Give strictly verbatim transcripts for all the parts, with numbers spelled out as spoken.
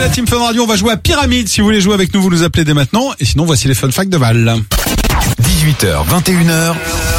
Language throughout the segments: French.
La Team Fun Radio, on va jouer à Pyramide. Si vous voulez jouer avec nous, vous nous appelez dès maintenant. Et sinon, voici les Fun Facts de Val. dix-huit heures, vingt et une heures.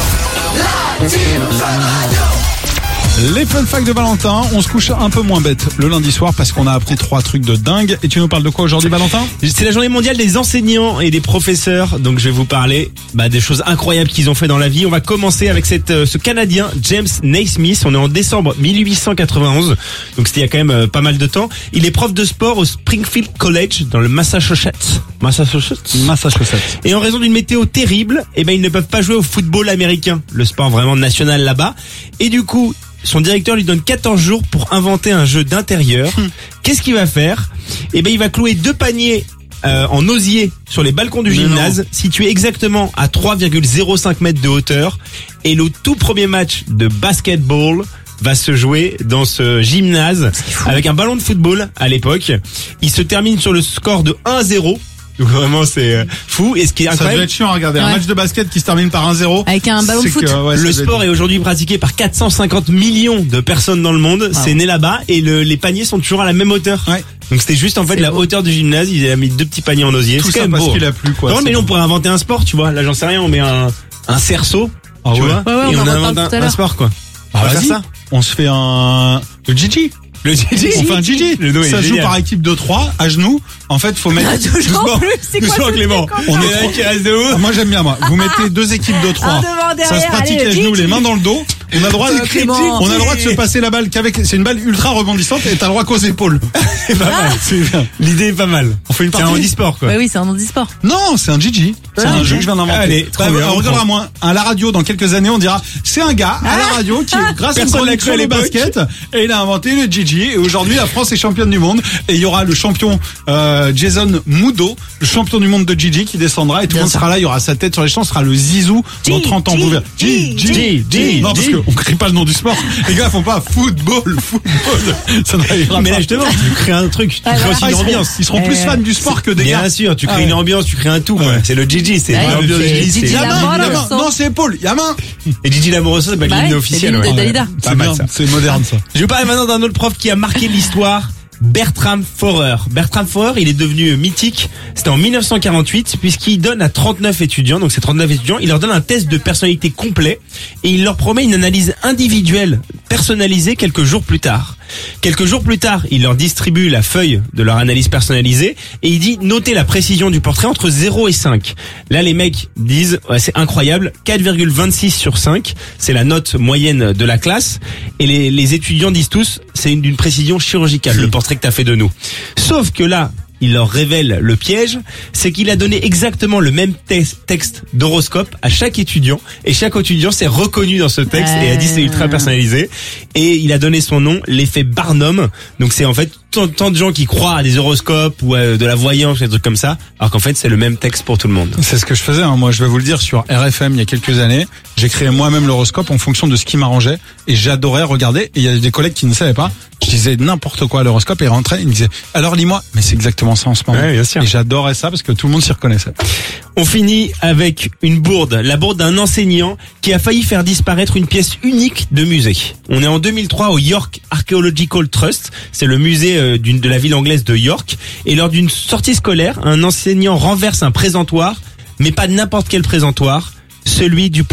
Les Fun Facts de Valentin, on se couche un peu moins bête le lundi soir parce qu'on a appris trois trucs de dingue. Et tu nous parles de quoi aujourd'hui, Valentin ? C'est la journée mondiale des enseignants et des professeurs, donc je vais vous parler bah, des choses incroyables qu'ils ont fait dans la vie. On va commencer avec cette, euh, ce Canadien, James Naismith. On est en décembre mille huit cent quatre-vingt-onze, donc c'était il y a quand même euh, pas mal de temps. Il est prof de sport au Springfield College dans le Massachusetts. Massachusetts. Massachusetts. Et en raison d'une météo terrible, eh ben ils ne peuvent pas jouer au football américain, le sport vraiment national là-bas. Et du coup, son directeur lui donne quatorze jours pour inventer un jeu d'intérieur. Hum. Qu'est-ce qu'il va faire ? Eh ben, il va clouer deux paniers euh, en osier sur les balcons du Mais gymnase, non. situés exactement à trois virgule zéro cinq mètres de hauteur. Et le tout premier match de basketball va se jouer dans ce gymnase avec un ballon de football à l'époque. Il se termine sur le score de un zéro. Donc vraiment c'est euh, fou. Et ce qui est incroyable, ça doit être chiant à regarder ouais. un match de basket qui se termine par un zéro avec un ballon de foot. Que, ouais, le sport est aujourd'hui pratiqué par quatre cent cinquante millions de personnes dans le monde. Ah. C'est né là-bas et le, les paniers sont toujours à la même hauteur. Ouais. Donc c'était juste en fait c'est la beau. hauteur du gymnase. Ils avaient mis deux petits paniers en osier. Tout c'est ça quand même parce beau. qu'il a plu quoi. Non mais nous on pourrait inventer un sport, tu vois. Là j'en sais rien, on met un un cerceau, ah, ouais. tu vois, ouais, ouais, et on, on invente un, un sport quoi. Ah, on va faire ça. On se fait un le Gigi. Le Gigi. On fait un Gigi. Ça joue par équipe de trois, à genoux. En fait, faut mettre. Doucement, doucement Clément. On est là qui reste de haut. Moi, j'aime bien, moi. Vous mettez deux équipes de trois. Ça se pratique à genoux, les mains dans le dos. On a le droit, de... on a le droit de se passer la balle qu'avec, c'est une balle ultra rebondissante et t'as le droit qu'aux épaules. C'est pas mal. C'est bien. L'idée est pas mal. On fait une partie. C'est un handisport, quoi. Bah oui, c'est un handisport. Non, c'est un Gigi. C'est un jeu que je viens d'inventer. Allez, trop bien. On regardera moins. À la radio, dans quelques années, on dira, c'est un gars, à la radio, qui, grâce à une chronique sur les baskets, et il a inventé le Gigi. Et aujourd'hui, la France est championne du monde. Et il y aura le champion, euh, Jason Mudo, le champion du monde de Gigi, qui descendra et tout le monde sera là. Il y aura sa tête sur les champs, sera le Zizou dans trente ans. Gigi, Gigi. Non, parce qu'on crie pas le nom du sport. Les gars font pas football, football. Ça n'arrivera pas. Mais là, justement, tu crées un truc, tu ah, crées voilà. aussi une ambiance. Ils seront plus fans du sport que des Bien gars. Bien sûr, tu crées ah, une ambiance, tu crées un tout, quoi. Ouais. C'est le Gigi, c'est ouais, l'ambiance de Gigi. Gigi Yamin, non, c'est Paul, Yamin. Et Gigi Lamoroso, c'est pas bah l'hymne ouais, officiel, ouais. ouais. C'est bien, c'est moderne, ça. Je vous parle maintenant d'un autre prof qui a marqué l'histoire. Bertram Forer. Bertram Forer, il est devenu mythique. C'était en mille neuf cent quarante-huit, puisqu'il donne à trente-neuf étudiants, donc c'est trente-neuf étudiants, il leur donne un test de personnalité complet et il leur promet une analyse individuelle, personnalisée quelques jours plus tard. Quelques jours plus tard, il leur distribue la feuille de leur analyse personnalisée et il dit notez la précision du portrait entre zéro et cinq. Là, les mecs disent ouais, c'est incroyable, quatre virgule vingt-six sur cinq, c'est la note moyenne de la classe. Et les, les étudiants disent tous c'est d'une précision chirurgicale, le portrait que t'as fait de nous. Sauf que là, il leur révèle le piège, c'est qu'il a donné exactement le même te- texte d'horoscope à chaque étudiant et chaque étudiant s'est reconnu dans ce texte euh... et a dit c'est ultra personnalisé et il a donné son nom, l'effet Barnum. Donc c'est en fait tant, tant de gens qui croient à des horoscopes ou à de la voyance, des trucs comme ça, alors qu'en fait c'est le même texte pour tout le monde. C'est ce que je faisais, hein. Moi je vais vous le dire sur R F M il y a quelques années, j'ai créé moi-même l'horoscope en fonction de ce qui m'arrangeait et j'adorais regarder et il y a des collègues qui ne savaient pas. Je disais n'importe quoi à l'horoscope et ils rentraient, ils me disaient alors lis-moi, mais c'est exactement ça en ce moment. Ouais, bien sûr. Et j'adorais ça parce que tout le monde s'y reconnaissait. On finit avec une bourde, la bourde d'un enseignant qui a failli faire disparaître une pièce unique de musée. On est en deux mille trois au York Archaeological Trust, c'est le musée euh, d'une, de la ville anglaise de York, et lors d'une sortie scolaire, un enseignant renverse un présentoir, mais pas n'importe quel présentoir, celui du